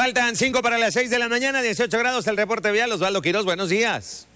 Faltan 5 para las 6 de la mañana, 18 grados el reporte vial. Osvaldo Quiroz, buenos días.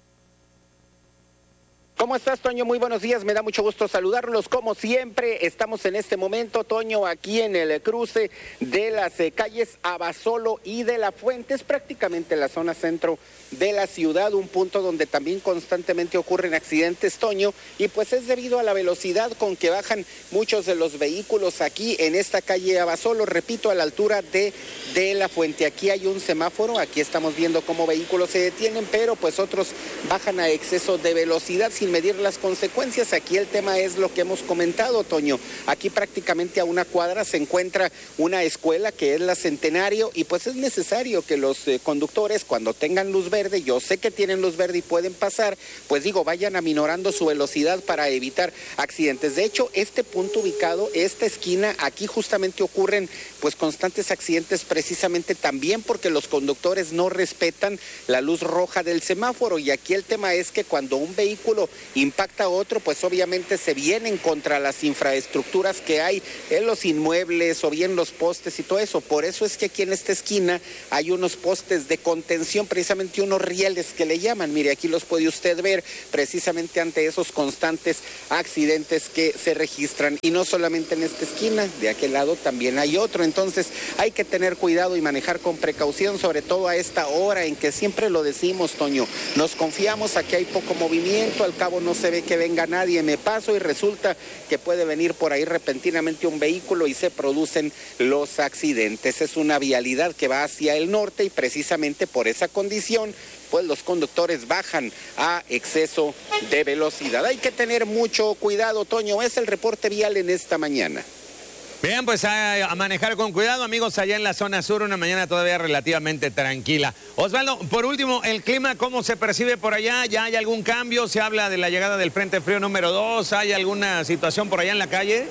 ¿Cómo estás, Toño? Muy buenos días, me da mucho gusto saludarlos. Como siempre, estamos en este momento, Toño, aquí en el cruce de las calles Abasolo y de La Fuente, es prácticamente la zona centro de la ciudad, un punto donde también constantemente ocurren accidentes, Toño, y pues es debido a la velocidad con que bajan muchos de los vehículos aquí en esta calle Abasolo, repito, a la altura de La Fuente. Aquí hay un semáforo, aquí estamos viendo cómo vehículos se detienen, pero pues otros bajan a exceso de velocidad sin medir las consecuencias. Aquí el tema es lo que hemos comentado, Toño. Aquí prácticamente a una cuadra se encuentra una escuela que es la Centenario y pues es necesario que los conductores, cuando tengan luz verde, yo sé que tienen luz verde y pueden pasar, pues digo, vayan aminorando su velocidad para evitar accidentes. De hecho, este punto ubicado, esta esquina, aquí justamente ocurren pues constantes accidentes precisamente también porque los conductores no respetan la luz roja del semáforo, y aquí el tema es que cuando un vehículo impacta a otro, pues obviamente se vienen contra las infraestructuras que hay en los inmuebles o bien los postes y todo eso. Por eso es que aquí en esta esquina hay unos postes de contención, precisamente unos rieles que le llaman. Mire, aquí los puede usted ver precisamente ante esos constantes accidentes que se registran. Y no solamente en esta esquina, de aquel lado también hay otro. Entonces hay que tener cuidado y manejar con precaución, sobre todo a esta hora en que siempre lo decimos, Toño, nos confiamos a que hay poco movimiento, al cabo no se ve que venga nadie, me paso y resulta que puede venir por ahí repentinamente un vehículo y se producen los accidentes. Es una vialidad que va hacia el norte y precisamente por esa condición pues los conductores bajan a exceso de velocidad. Hay que tener mucho cuidado, Toño. Es el reporte vial en esta mañana. Bien, pues a manejar con cuidado, amigos, allá en la zona sur, una mañana todavía relativamente tranquila. Osvaldo, por último, el clima, ¿cómo se percibe por allá? ¿Ya hay algún cambio? ¿Se habla de la llegada del Frente Frío número 2? ¿Hay alguna situación por allá en la calle?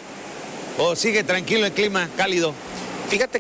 ¿O sigue tranquilo el clima, cálido? Fíjate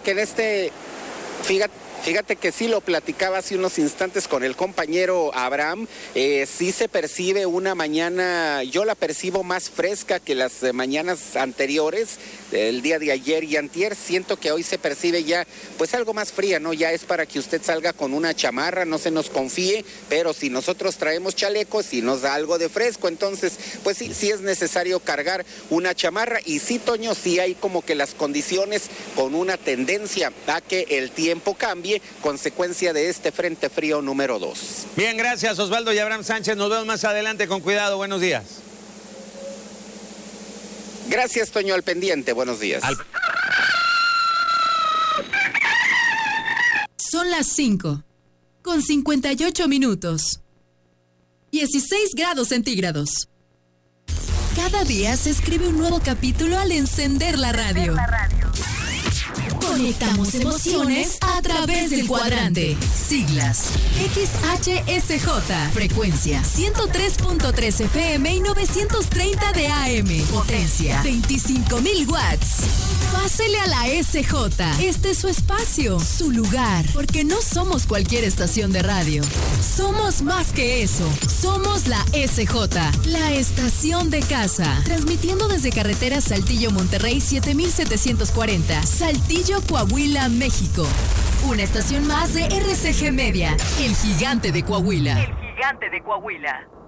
que sí lo platicaba hace unos instantes con el compañero Abraham, sí se percibe una mañana, yo la percibo más fresca que las mañanas anteriores, el día de ayer y antier. Siento que hoy se percibe ya pues algo más fría, ¿no? Ya es para que usted salga con una chamarra, no se nos confíe, pero si nosotros traemos chalecos, si nos da algo de fresco, entonces pues sí es necesario cargar una chamarra. Y sí, Toño, sí hay como que las condiciones con una tendencia a que el tiempo cambie, consecuencia de este Frente Frío número 2. Bien, gracias Osvaldo y Abraham Sánchez, nos vemos más adelante, con cuidado, buenos días. Gracias, Toño, al pendiente, buenos días. Son las 5, con 58 minutos. 16 grados centígrados. Cada día se escribe un nuevo capítulo al encender la radio. Conectamos emociones a través del cuadrante. Siglas: XHSJ. Frecuencia: 103.3 FM y 930 de AM. Potencia: 25,000 watts. Pásele a la SJ. Este es su espacio, su lugar. Porque no somos cualquier estación de radio. Somos más que eso. Somos la SJ, la estación de casa. Transmitiendo desde carretera Saltillo-Monterrey 7740. Saltillo, Coahuila, México. Una estación más de RCG Media, el gigante de Coahuila. El gigante de Coahuila.